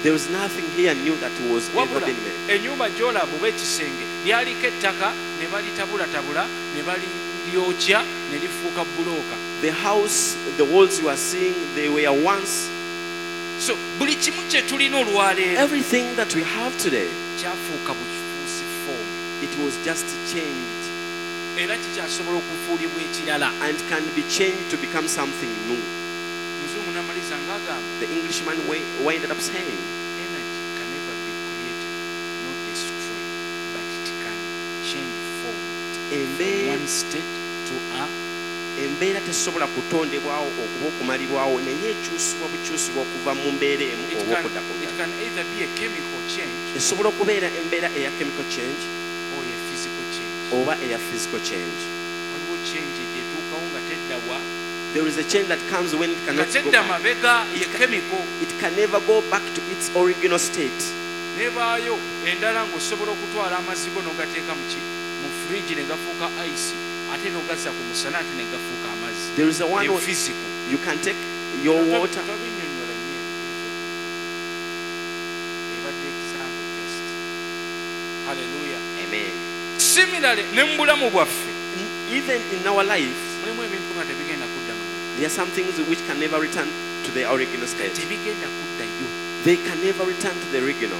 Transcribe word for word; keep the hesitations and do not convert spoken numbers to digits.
There was nothing here new that was ever been made. Ennyumba gy'olaba oba ekisenge lyaliko ettaka ne balitabulatabula ne balyokya ne lifuuka bulooka. The house, the walls you are seeing, they were once. So buli kimu kye tulina olwaleero Everything that we have today, kyafuuka bukifuusi foomu it was just changed era kikyasobola okufuulibwa ekirala. and can be changed to become something new. Muzungu n'amaliza ng'agamba The Englishman wa- winded up saying, energy can never be created nor destroyed, but it can change form from embeera one state to a embeera tesobola kutondebwawo okuba okumalibwawo naye ekyusibwa bukyusibwa okuva mu mbeera emu it oba can, okudda ku it ndala. can either be a chemical change Esobola okubeera embeera eya chemical change or a physical change. oba eya physical change. Waliwo change gyetuukawo nga teddawa There is a change that comes when it nga cannot go tedda back. mabega ye chemical It can never go back to its original state. nebaayo endala ng'osobola okutwala amazigo n'ogateeka mu ki mu fridge ne gafuuka ice ate n'ogazza ku musana ate ne gafuuka amazzi. There is a one Eyo where physical. you can take your water. Tobinnyonnyola nnyo ebadde example just. Hallelujah. Amen. Similarly ne mu bulamu bwaffe Even in our lives, mulimu ebintu nga tebigenda kudda mu there are some things which can never return to their original state. tebigenda kuddayo. They can never return to the original.